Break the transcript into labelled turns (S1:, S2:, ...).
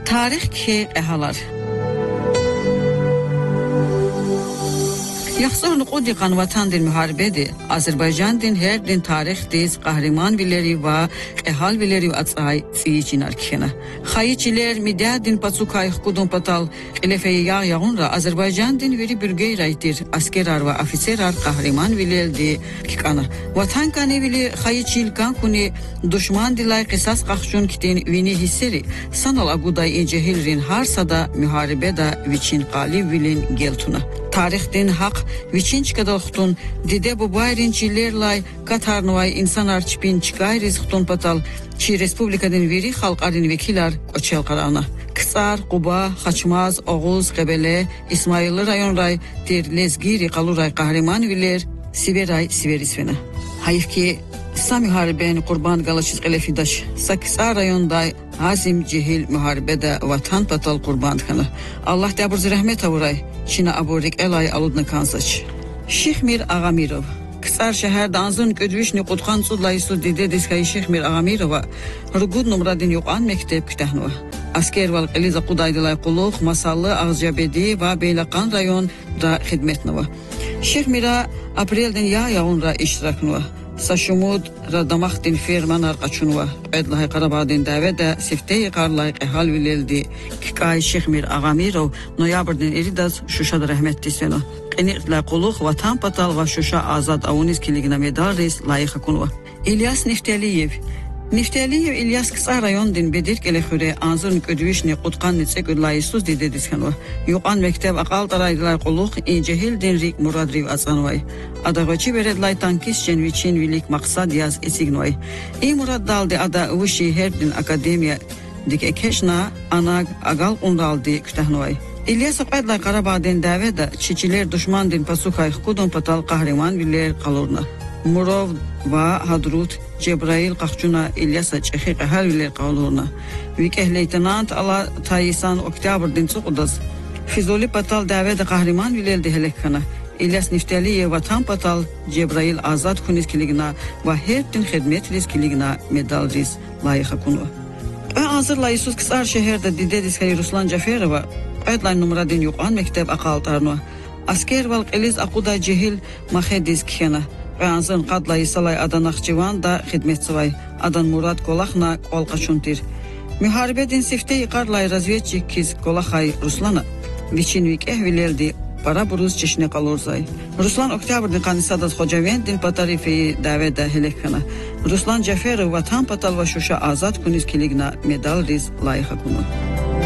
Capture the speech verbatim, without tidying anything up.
S1: Tarix ki ehalar. Yaxşı nuqudi qan vatan din müharibedir. Azerbaycan din her din tarix diz qahraman bileri va ehal bileri atsay fiyinar kena. Xayiçiler midya din patsukay xudun patal elefey yağ yağunra Azerbaycan din veri bürgeyraytir. Askerar va ofiserar qahraman bileldi kikana. Vatan kane bili xayiçil kan kuni düşman dilay qisas qaxşun kitin vini hisseri. Sanal aguday incehilrin har sada müharibeda viçin qali vilin geltuna. Tarix din haq viçinç kadal xutun dide bu bayrinçilerlay Katarnuvay insan arçpin çıkayriz xutun patal çi respublikadın veri xalqarin vekilar qoçel qarana. Kısar, Quba, Xaçmaz, Oğuz, Qebele, İsmailli rayon ray ter lezgiri qaluray qahraman viler Siberay Siverisvena. Hayf ki Sami hariben qurban galaçız elefidaş Sakisar rayonday Azim cehil muharebede vatan patal qurban kana. Allah təbürz rəhmət avuray. Çina aborik elay aludna kansaç. Şihmir Ağamirov. Kısar şehirde anzın ködvişni qutqan sudlayısı dede diskayı Şihmir Ağamirova. Rugud numradin yoqan mektep kütəhnova. Asker val qiliza qudaydılay quluq, masallı Ağziyabedi ve Beylaqan rayon da xidmetnova. Şihmira apreldin ya yağunra iştiraknova. Saşumud radamaxtin fermanar qaçunva. Edlahay Qarabağdin davada sifteyi qarlay ehal vileldi. Kikay Şihmir Ağamirov noyabrdan eridas Şuşada rahmetli seno. Qeniqla quluq vatan patal va Şuşa azad avuniz kiligna medaris layıqa kunva. İlyas Neftaliyev Neftaliyev İlyas Kısa rayondin bedirk elexure anzırın ködüvişni qutqan nitsek layısuz dede diskanva. Yoqan mektep aqal taraydılar quluq incehil dinrik muradriv atsanvay. Adağaçı beredlay tankis cenviçin vilik maqsad yaz esignoy. İ murad daldi ada uvuşi herdin akademiya dik ekeşna anag agal undaldi kütahnoy. İlyas Aqadla Qarabağdin davada çiçiler düşman din pasukay xudun patal qahraman biler qalurna. Murov va Hadrut Cebrail qaxçuna İlyas çexi qahal biler qalurna. Vikeh leytenant ala Tayisan oktyabrdin suqudaz. Fizoli patal davada qahraman biler dehelekana. İlyas Neftaliyev vatan patal Cebrail azad kunis kiligna va her din xidmet riz kiligna medal riz layıqa kunu. Azır layısız Kısar şehirde dide diskayı Ruslan Caferova Edlay numradin yoqan mektep aqaltarno. Asker val qiliz aquda cehil maxediz kena. Azın qadlayı salay adanaqçıvan da xidmetsivay. Adan Murad Qolaxna qolqaçuntir. Müharibedin sifteyi qarlay razvedçik kiz Qolaxay Ruslana. Viçin vik ehvileldi para buruz çeşne qalurzay. Ruslan oktyabrdin qanisadas Xocavendin patarifeyi davada helekana. Ruslan Caferov vatan patal va Şuşa azad kunis kiligna medal riz layıqa kunu.